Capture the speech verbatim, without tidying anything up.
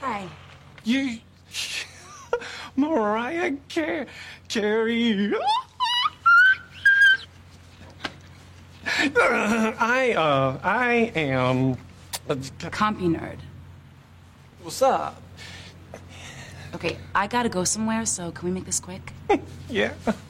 Hi. You... Mariah Car- Carey. I, uh, I am... Compy nerd. What's up? Okay, I gotta go somewhere, so can we make this quick? Yeah.